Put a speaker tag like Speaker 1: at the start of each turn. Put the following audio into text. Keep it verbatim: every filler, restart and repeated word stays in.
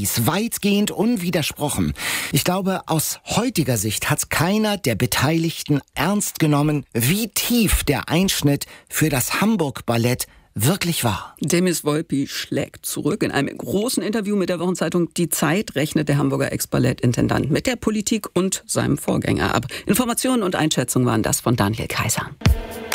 Speaker 1: Wolpis weitgehend unwidersprochen. Ich glaube, aus heutiger Sicht hat keiner der Beteiligten ernst genommen, wie tief der Einschnitt für das Hamburg-Ballett wirklich war.
Speaker 2: Demis Wolpi schlägt zurück. In einem großen Interview mit der Wochenzeitung Die Zeit rechnet der Hamburger Ex-Ballettintendant mit der Politik und seinem Vorgänger ab. Informationen und Einschätzungen waren das von Daniel Kaiser.